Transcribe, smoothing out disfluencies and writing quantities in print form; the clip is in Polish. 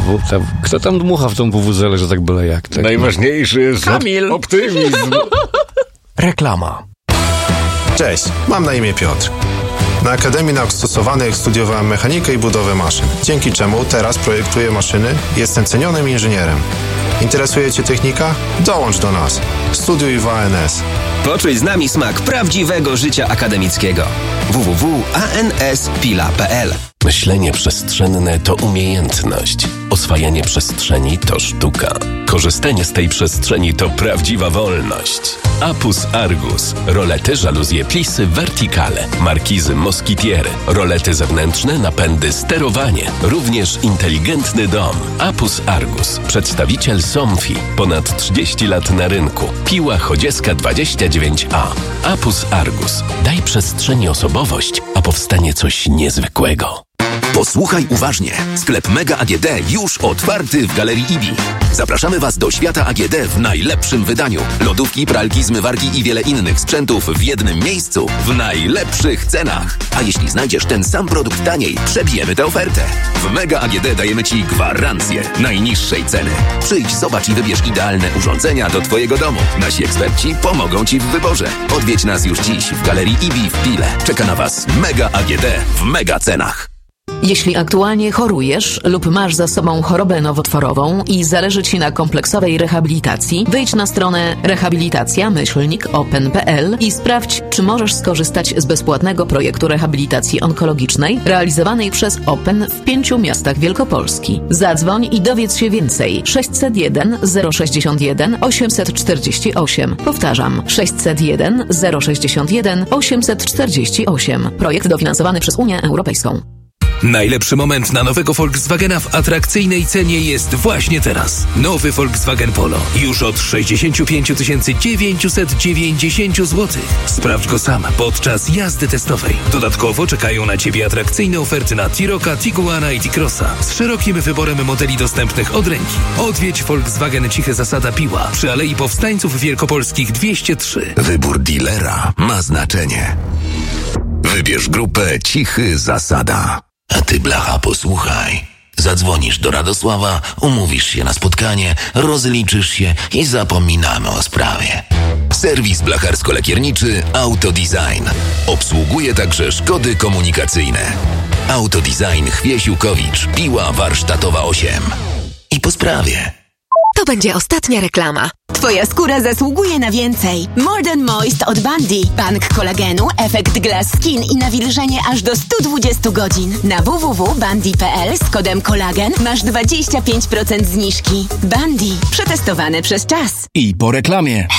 Kto tam dmucha w tą wuwuzelę, że tak byle jak? Tak? Najważniejszy jest Kamil. Optymizm. Reklama. Cześć, mam na imię Piotr. Na Akademii Nauk Stosowanych studiowałem mechanikę i budowę maszyn, dzięki czemu teraz projektuję maszyny i jestem cenionym inżynierem. Interesuje Cię technika? Dołącz do nas. Studiuj w ANS. Poczuj z nami smak prawdziwego życia akademickiego. www.anspila.pl. Myślenie przestrzenne to umiejętność. Oswajanie przestrzeni to sztuka. Korzystanie z tej przestrzeni to prawdziwa wolność. Apus Argus. Rolety, żaluzje, plisy, verticale. Markizy, moskitiery. Rolety zewnętrzne, napędy, sterowanie. Również inteligentny dom. Apus Argus. Przedstawiciel Somfy. Ponad 30 lat na rynku. Piła Chodzieska 29A. Apus Argus. Daj przestrzeni osobowość, a powstanie coś niezwykłego. Posłuchaj uważnie. Sklep Mega AGD już otwarty w Galerii IBI. Zapraszamy Was do świata AGD w najlepszym wydaniu. Lodówki, pralki, zmywarki i wiele innych sprzętów w jednym miejscu w najlepszych cenach. A jeśli znajdziesz ten sam produkt taniej, przebijemy tę ofertę. W Mega AGD dajemy Ci gwarancję najniższej ceny. Przyjdź, zobacz i wybierz idealne urządzenia do Twojego domu. Nasi eksperci pomogą Ci w wyborze. Odwiedź nas już dziś w Galerii IBI w Pile. Czeka na Was Mega AGD w mega cenach. Jeśli aktualnie chorujesz lub masz za sobą chorobę nowotworową i zależy Ci na kompleksowej rehabilitacji, wejdź na stronę rehabilitacja-open.pl i sprawdź, czy możesz skorzystać z bezpłatnego projektu rehabilitacji onkologicznej realizowanej przez Open w 5 miastach Wielkopolski. Zadzwoń i dowiedz się więcej. 601 061 848. Powtarzam, 601 061 848. Projekt dofinansowany przez Unię Europejską. Najlepszy moment na nowego Volkswagena w atrakcyjnej cenie jest właśnie teraz. Nowy Volkswagen Polo. Już od 65 990 zł. Sprawdź go sam podczas jazdy testowej. Dodatkowo czekają na Ciebie atrakcyjne oferty na T-Rocka, Tiguana i T-Crossa z szerokim wyborem modeli dostępnych od ręki. Odwiedź Volkswagen Cichy Zasada Piła przy Alei Powstańców Wielkopolskich 203. Wybór dealera ma znaczenie. Wybierz grupę Cichy Zasada. A ty, blacha, posłuchaj. Zadzwonisz do Radosława, umówisz się na spotkanie, rozliczysz się i zapominamy o sprawie. Serwis blacharsko-lakierniczy Autodesign. Obsługuje także szkody komunikacyjne. Autodesign Chwiesiukowicz, Piła Warsztatowa 8. I po sprawie. To będzie ostatnia reklama. Twoja skóra zasługuje na więcej. More Than Moist od Bundy. Bank kolagenu, efekt glass skin i nawilżenie aż do 120 godzin. Na www.bundy.pl z kodem kolagen masz 25% zniżki. Bundy. Przetestowane przez czas. I po reklamie.